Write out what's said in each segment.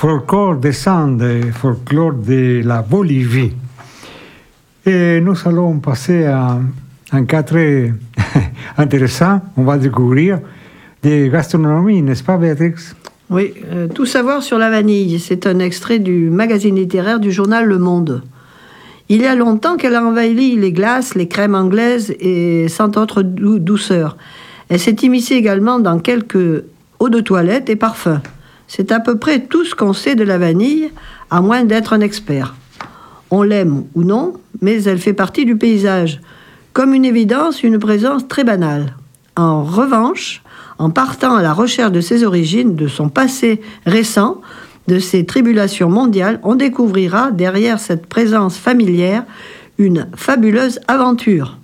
folklore descend du folklore de la Bolivie. Et nous allons passer à un cas très intéressant, on va découvrir, de gastronomie, n'est-ce pas Béatrix? Oui, Tout savoir sur la vanille, c'est un extrait du magazine littéraire du journal Le Monde. Il y a longtemps qu'elle a envahi les glaces, les crèmes anglaises et cent autres douceurs. Elle s'est immiscée également dans quelques eaux de toilette et parfums. C'est à peu près tout ce qu'on sait de la vanille, à moins d'être un expert. On l'aime ou non, mais elle fait partie du paysage. Comme une évidence, une présence très banale. En revanche, en partant à la recherche de ses origines, de son passé récent, de ses tribulations mondiales, on découvrira derrière cette présence familière une fabuleuse aventure.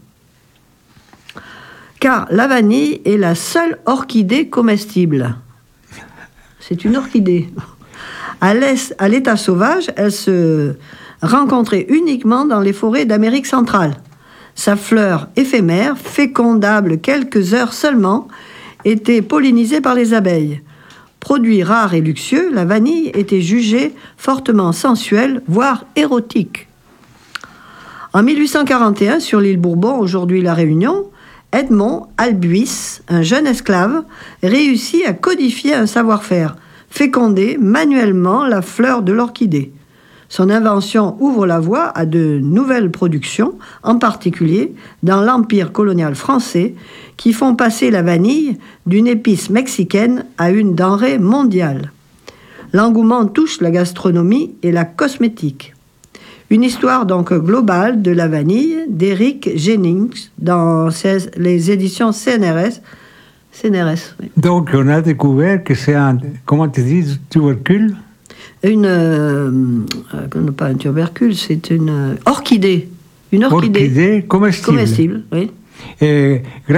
Car la vanille est la seule orchidée comestible. C'est une orchidée. À l'état sauvage, elle se rencontrait uniquement dans les forêts d'Amérique centrale. Sa fleur éphémère, fécondable quelques heures seulement, était pollinisée par les abeilles. Produit rare et luxueux, la vanille était jugée fortement sensuelle, voire érotique. En 1841, sur l'île Bourbon, aujourd'hui La Réunion, Edmond Albuis, un jeune esclave, réussit à codifier un savoir-faire, féconder manuellement la fleur de l'orchidée. Son invention ouvre la voie à de nouvelles productions, en particulier dans l'Empire colonial français, qui font passer la vanille d'une épice mexicaine à une denrée mondiale. L'engouement touche la gastronomie et la cosmétique. Une histoire donc globale de la vanille d'Eric Jennings dans les éditions CNRS. Oui. Donc on a découvert que c'est un, comment tu dis, tubercule? Pas un tubercule, c'est une orchidée. Une orchidée comestible. Comestible, oui.